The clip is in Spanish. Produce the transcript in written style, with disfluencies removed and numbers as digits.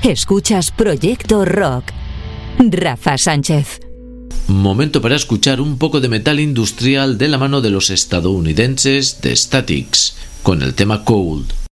Escuchas Proyecto Rock. Rafa Sánchez. Momento para escuchar un poco de metal industrial de la mano de los estadounidenses The Statics, con el tema Cold.